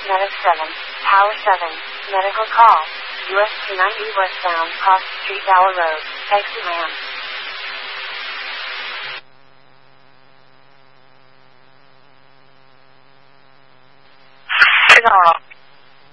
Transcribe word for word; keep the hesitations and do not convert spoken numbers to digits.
Medic seven, Tower seven, medical call. U S two ninety westbound, Cross Street, Dower Road, exit ramp. Hello.